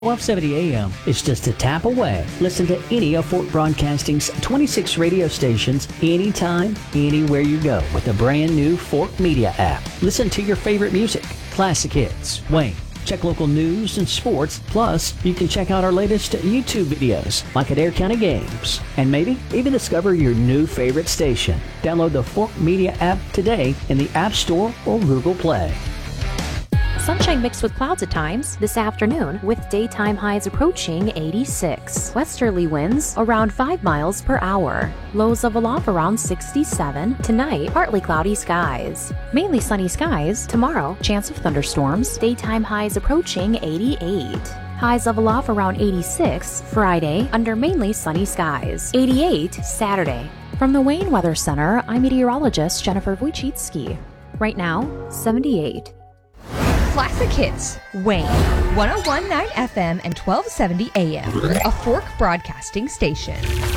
1270 AM is just a tap away. Listen to any of Fort Broadcasting's 26 radio stations anytime, anywhere you go with the brand new Fort Media app. Listen to your favorite music, classic hits, Wayne. Check local news and sports. Plus, you can check out our latest YouTube videos, like Adair County Games. And maybe even discover your new favorite station. Download the Fort Media app today in the App Store or Google Play. Sunshine mixed with clouds at times this afternoon with daytime highs approaching 86. Westerly winds around 5 miles per hour. Lows of aloft around 67. Tonight, partly cloudy skies. Mainly sunny skies. Tomorrow, chance of thunderstorms. Daytime highs approaching 88. Highs of aloft around 86. Friday, under mainly sunny skies. 88 Saturday. From the Wayne Weather Center, I'm meteorologist Jennifer Wojcicki. Right now, 78. Classic Hits, Wayne, 101.9 FM and 1270 AM, a Fork Broadcasting station.